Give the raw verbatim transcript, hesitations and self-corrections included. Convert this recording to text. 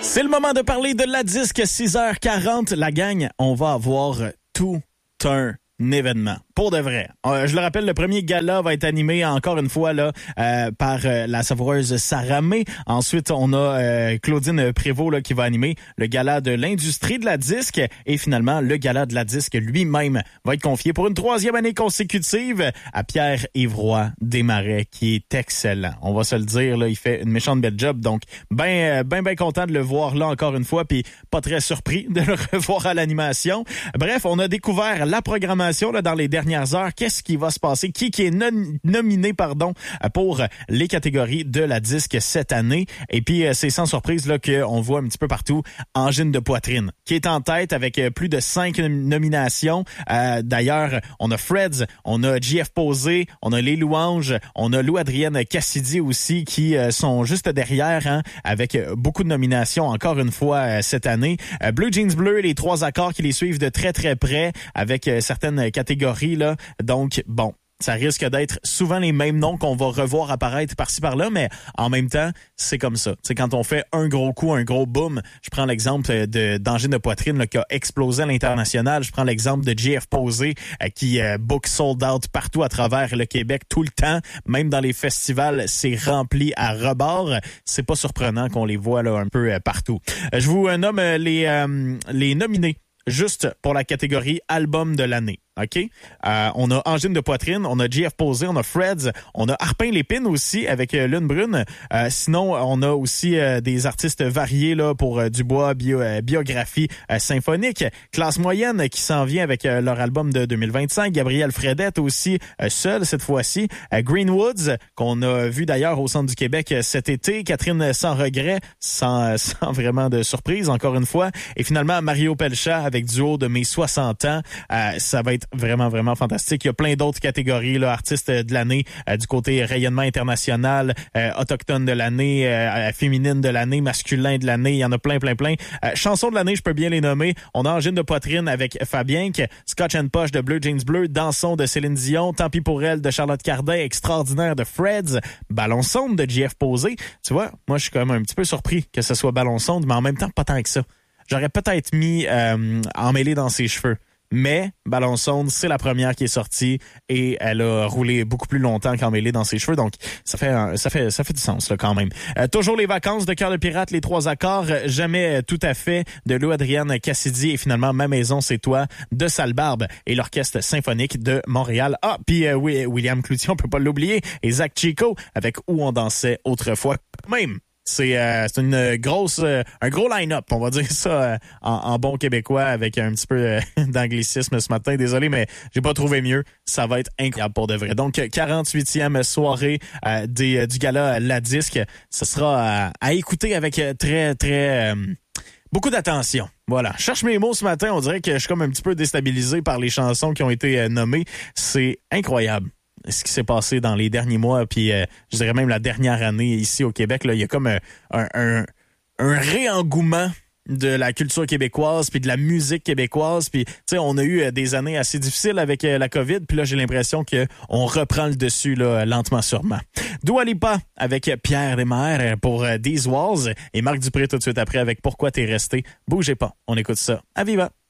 C'est le moment de parler de la disque, six heures quarante. La gang, on va avoir tout un événement. Pour de vrai. Euh, je le rappelle, le premier gala va être animé encore une fois là euh, par euh, la savoureuse Sarah May. Ensuite, on a euh, Claudine Prévost là, qui va animer le gala de l'industrie de la disque. Et finalement, le gala de la disque lui-même va être confié pour une troisième année consécutive à Pierre-Yves Roy Desmarais, qui est excellent. On va se le dire, là, il fait une méchante belle job. Donc, ben, ben, ben content de le voir là encore une fois, puis pas très surpris de le revoir à l'animation. Bref, on a découvert la programmation là, dans les dernières heures. Qu'est-ce qui va se passer? Qui, qui est non, nominé pardon, pour les catégories de la disque cette année? Et puis, c'est sans surprise là, qu'on voit un petit peu partout Angine de poitrine, qui est en tête avec plus de cinq nominations. Euh, d'ailleurs, on a Freds, on a J F Posé, on a Les Louanges, on a Lou-Adrienne Cassidy aussi, qui euh, sont juste derrière, hein, avec beaucoup de nominations encore une fois euh, cette année. Euh, Bleu Jeans Bleu, les trois accords qui les suivent de très très près avec euh, certaines catégories. Là. Donc, bon, ça risque d'être souvent les mêmes noms qu'on va revoir apparaître par-ci par-là, mais en même temps, c'est comme ça. C'est quand on fait un gros coup, un gros boom. Je prends l'exemple de d'Angine de poitrine là, qui a explosé à l'international. Je prends l'exemple de J F Posé euh, qui euh, book sold out partout à travers le Québec tout le temps. Même dans les festivals, c'est rempli à rebord. C'est pas surprenant qu'on les voit là un peu euh, partout. Euh, je vous euh, nomme euh, les euh, les nominés juste pour la catégorie album de l'année. OK? Euh, on a Angine de poitrine, on a J F Posé, on a Freds, on a Harpin Lépine aussi avec euh, Lune Brune. Euh, sinon, on a aussi euh, des artistes variés là pour euh, Dubois, bio, euh, biographie euh, symphonique. Classe moyenne qui s'en vient avec euh, leur album de deux mille vingt-cinq. Gabriel Fredette aussi, euh, seul cette fois-ci. Euh, Greenwoods, qu'on a vu d'ailleurs au Centre du Québec euh, cet été. Catherine Sans Regret, sans, sans vraiment de surprise, encore une fois. Et finalement, Mario Pelchat avec Duo de mes soixante ans. Euh, ça va être vraiment, vraiment fantastique. Il y a plein d'autres catégories, là, artistes de l'année, euh, du côté rayonnement international, euh, autochtone de l'année, euh, féminine de l'année, masculin de l'année. Il y en a plein, plein, plein. Euh, chansons de l'année, je peux bien les nommer. On a Angine de poitrine avec Fabien, Scotch and Poche de Bleu Jeans Bleu, Dansons de Céline Dion, Tant pis pour elle de Charlotte Cardin, Extraordinaire de Freds, Ballon sonde de J F Posé. Tu vois, moi, je suis quand même un petit peu surpris que ce soit Ballon sonde, mais en même temps, pas tant que ça. J'aurais peut-être mis euh, Emmêlé dans ses cheveux. Mais Ballon sonde, c'est la première qui est sortie et elle a roulé beaucoup plus longtemps qu'Emmêlé dans ses cheveux. Donc, ça fait un, ça fait ça fait du sens là quand même. Euh, toujours les vacances de Cœur de pirate, les trois accords, Jamais euh, tout à fait de Lou-Adrienne Cassidy et finalement Ma maison c'est toi de Salbarbe et l'orchestre symphonique de Montréal. Ah, puis euh, oui, William Cloutier, on peut pas l'oublier, et Zach Chico avec Où on dansait autrefois même. C'est, euh, c'est une grosse, euh, un gros line-up, on va dire ça euh, en, en bon québécois avec un petit peu euh, d'anglicisme ce matin. Désolé, mais j'ai pas trouvé mieux. Ça va être incroyable pour de vrai. Donc, quarante-huitième soirée euh, des, euh, du gala La Disque. Ce sera euh, à écouter avec très, très... Euh, beaucoup d'attention. Voilà. Je cherche mes mots ce matin. On dirait que je suis comme un petit peu déstabilisé par les chansons qui ont été euh, nommées. C'est incroyable ce qui s'est passé dans les derniers mois, puis euh, je dirais même la dernière année ici au Québec. Là, il y a comme un, un, un, un réengouement de la culture québécoise puis de la musique québécoise. Puis, tu sais, on a eu euh, des années assez difficiles avec euh, la COVID, puis là, j'ai l'impression qu'on reprend le dessus là, lentement sûrement. Dua Lipa avec Pierre Desmarais pour euh, These Walls et Marc Dupré tout de suite après avec Pourquoi t'es resté. Bougez pas, on écoute ça. À Viva!